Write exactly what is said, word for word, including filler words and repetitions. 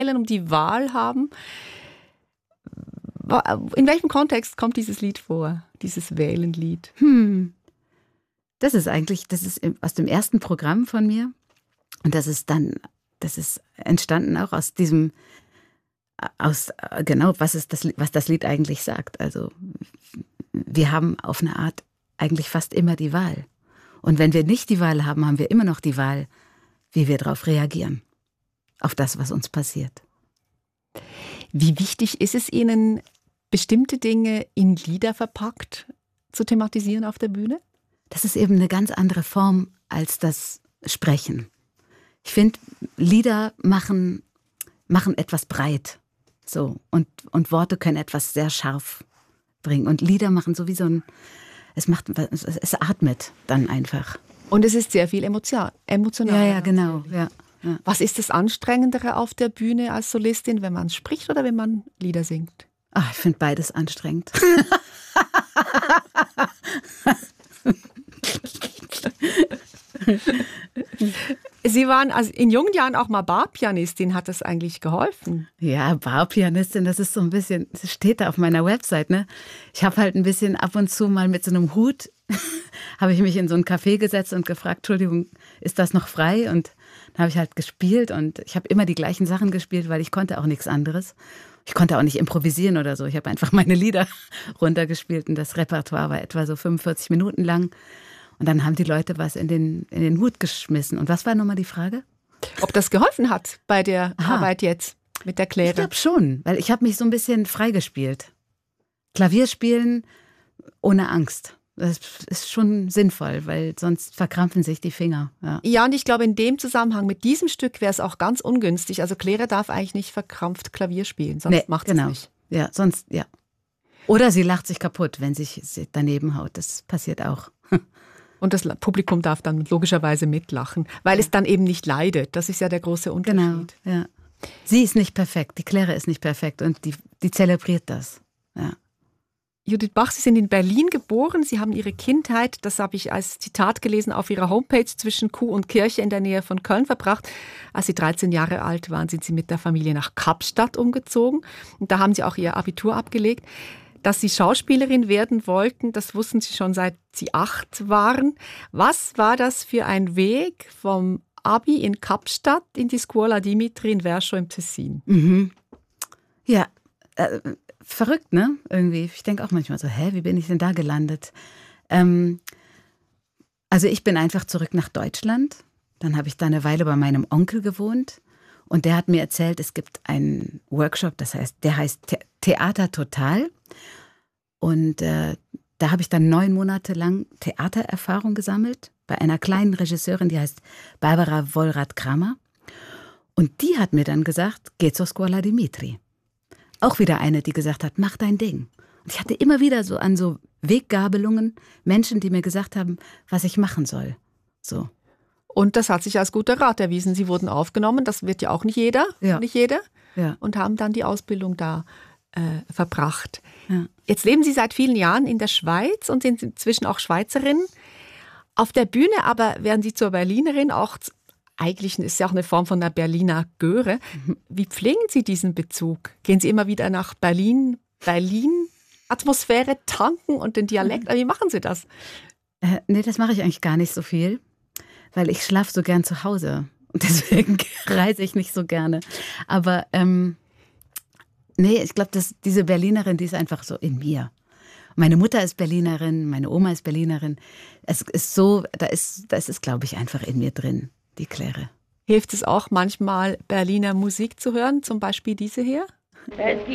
um die Wahl haben. In welchem Kontext kommt dieses Lied vor, dieses Wählenlied? Hm. Das ist eigentlich, das ist aus dem ersten Programm von mir. Und das ist dann, das ist entstanden auch aus diesem, aus, genau, was ist das, was das Lied eigentlich sagt. Also, wir haben auf eine Art eigentlich fast immer die Wahl. Und wenn wir nicht die Wahl haben, haben wir immer noch die Wahl, wie wir darauf reagieren. Auf das, was uns passiert. Wie wichtig ist es Ihnen, bestimmte Dinge in Lieder verpackt zu thematisieren auf der Bühne? Das ist eben eine ganz andere Form als das Sprechen. Ich finde, Lieder machen, machen etwas breit. So. Und, und Worte können etwas sehr scharf bringen. Und Lieder machen so wie so ein, es macht, es, es atmet dann einfach. Und es ist sehr viel emotional. emotional ja, ja, genau. Ja, ja. Was ist das Anstrengendere auf der Bühne als Solistin, wenn man spricht oder wenn man Lieder singt? Ach, ich finde beides anstrengend. Sie waren also in jungen Jahren auch mal Barpianistin. Hat das eigentlich geholfen? Ja, Barpianistin, das ist so ein bisschen, das steht da auf meiner Website, ne? Ich habe halt ein bisschen ab und zu mal mit so einem Hut, habe ich mich in so ein Café gesetzt und gefragt, Entschuldigung, ist das noch frei? Und dann habe ich halt gespielt und ich habe immer die gleichen Sachen gespielt, weil ich konnte auch nichts anderes. Ich konnte auch nicht improvisieren oder so. Ich habe einfach meine Lieder runtergespielt und das Repertoire war etwa so fünfundvierzig Minuten lang. Und dann haben die Leute was in den, in den Hut geschmissen. Und was war nochmal die Frage? Ob das geholfen hat bei der Aha. Arbeit jetzt mit der Claire? Ich glaube schon, weil ich habe mich so ein bisschen freigespielt. Klavier spielen ohne Angst. Das ist schon sinnvoll, weil sonst verkrampfen sich die Finger. Ja, ja, und ich glaube, in dem Zusammenhang mit diesem Stück wäre es auch ganz ungünstig. Also Claire darf eigentlich nicht verkrampft Klavier spielen, sonst nee, macht sie genau. es nicht. Ja, sonst, ja. Oder sie lacht sich kaputt, wenn sich sie daneben haut. Das passiert auch. Und das Publikum darf dann logischerweise mitlachen, weil ja. es dann eben nicht leidet. Das ist ja der große Unterschied. Genau, ja. Sie ist nicht perfekt, die Claire ist nicht perfekt und die, die zelebriert das. Ja. Judith Bach, Sie sind in Berlin geboren. Sie haben Ihre Kindheit, das habe ich als Zitat gelesen, auf Ihrer Homepage zwischen Kuh und Kirche in der Nähe von Köln verbracht. Als Sie dreizehn Jahre alt waren, sind Sie mit der Familie nach Kapstadt umgezogen. Und da haben Sie auch Ihr Abitur abgelegt. Dass Sie Schauspielerin werden wollten, das wussten Sie schon seit Sie acht waren. Was war das für ein Weg vom Abi in Kapstadt in die Scuola Dimitri in Verso im Tessin? Mhm. Ja, äh, verrückt, ne? Irgendwie. Ich denke auch manchmal so, hä, wie bin ich denn da gelandet? Ähm, also ich bin einfach zurück nach Deutschland. Dann habe ich da eine Weile bei meinem Onkel gewohnt. Und der hat mir erzählt, es gibt einen Workshop, das heißt, der heißt The- Theater Total. Und äh, da habe ich dann neun Monate lang Theatererfahrung gesammelt bei einer kleinen Regisseurin, die heißt Barbara Wollrath-Kramer. Und die hat mir dann gesagt, geh zur Scuola Dimitri. Auch wieder eine, die gesagt hat, mach dein Ding. Und ich hatte immer wieder so an so Weggabelungen Menschen, die mir gesagt haben, was ich machen soll. So. Und das hat sich als guter Rat erwiesen. Sie wurden aufgenommen, das wird ja auch nicht jeder, ja. nicht jeder. Ja. Und haben dann die Ausbildung da äh, verbracht. Ja. Jetzt leben Sie seit vielen Jahren in der Schweiz und sind inzwischen auch Schweizerin. Auf der Bühne aber werden Sie zur Berlinerin, auch eigentlich ist ja auch eine Form von einer Berliner Göre. Wie pflegen Sie diesen Bezug? Gehen Sie immer wieder nach Berlin, Berlin, Atmosphäre tanken und den Dialekt? Wie machen Sie das? Äh, nee, das mache ich eigentlich gar nicht so viel, weil ich schlafe so gern zu Hause. Und deswegen reise ich nicht so gerne. Aber ähm, nee, ich glaube, diese Berlinerin, die ist einfach so in mir. Meine Mutter ist Berlinerin, meine Oma ist Berlinerin. Es ist so, da ist, das ist, glaube ich, einfach in mir drin, die Claire. Hilft es auch manchmal, Berliner Musik zu hören, zum Beispiel diese hier?